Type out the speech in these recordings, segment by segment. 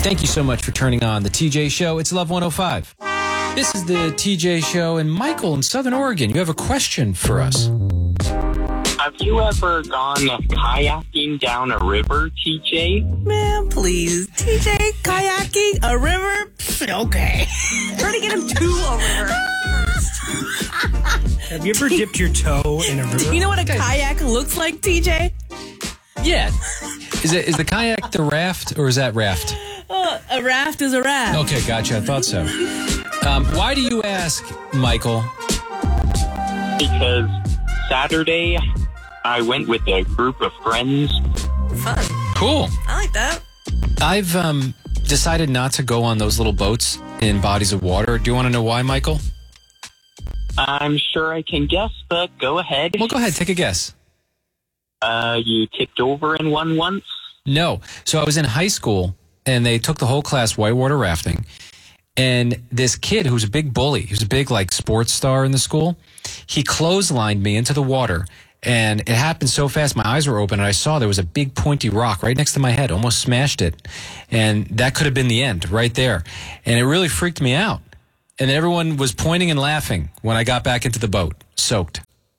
Thank you so much for turning on the TJ Show. It's Love 105. This is the TJ Show, and Michael in Southern Oregon, you have a question for us. Have you ever gone kayaking down a river, TJ? Man, please. TJ, kayaking, a river? Okay. Try to get him to a river first. Have you ever dipped your toe in a river? Do you know what a kayak looks like, TJ? Yeah. Is the kayak the raft, or is that raft? A raft is a raft. Okay, gotcha. I thought so. Why do you ask, Michael? Because Saturday, I went with a group of friends. Fun. Cool. I like that. I've decided not to go on those little boats in bodies of water. Do you want to know why, Michael? I'm sure I can guess, but go ahead. Well, go ahead. Take a guess. You tipped over in one once? No. So I was in high school, and they took the whole class whitewater rafting. And this kid who's a big bully, he was a big, sports star in the school, he clotheslined me into the water. And it happened so fast, my eyes were open, and I saw there was a big pointy rock right next to my head, almost smashed it. And that could have been the end right there. And it really freaked me out. And then everyone was pointing and laughing when I got back into the boat, soaked.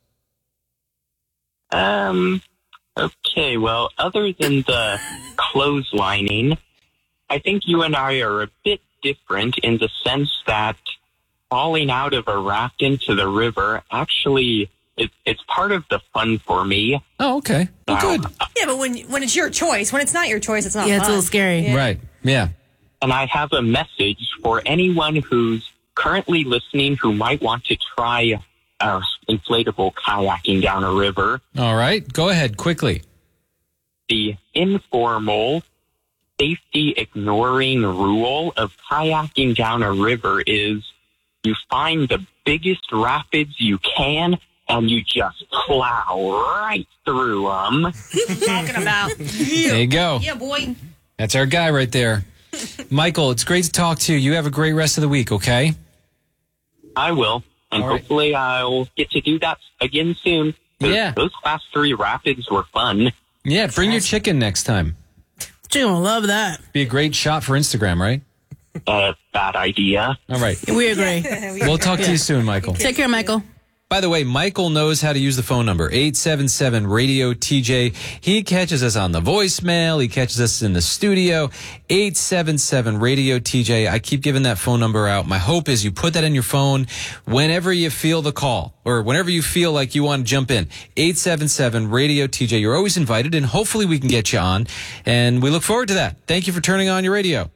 Okay, well, other than the clotheslining, I think you and I are a bit different in the sense that falling out of a raft into the river actually... It's part of the fun for me. Oh, okay. Well, good. Yeah, but when it's your choice, when it's not your choice, it's not Yeah, fun. it's a little scary. Yeah. Right. Yeah. And I have a message for anyone who's currently listening who might want to try inflatable kayaking down a river. All right. Go ahead, quickly. The informal, safety-ignoring rule of kayaking down a river is you find the biggest rapids you can, and you just plow right through them. Talking about. There you go. Yeah, boy. That's our guy right there. Michael, it's great to talk to you. You have a great rest of the week, okay? I will, and All right. hopefully I'll get to do that again soon. Yeah. Those Class 3 rapids were fun. Yeah, bring your chicken next time. She's gonna love that. Be a great shot for Instagram, right? Bad idea. All right. We agree. We'll talk to you soon, Michael. Take care, Michael. By the way, Michael knows how to use the phone number, 877-RADIO-TJ. He catches us on the voicemail. He catches us in the studio, 877-RADIO-TJ. I keep giving that phone number out. My hope is you put that in your phone whenever you feel the call or whenever you feel like you want to jump in. 877-RADIO-TJ. You're always invited, and hopefully we can get you on. And we look forward to that. Thank you for turning on your radio.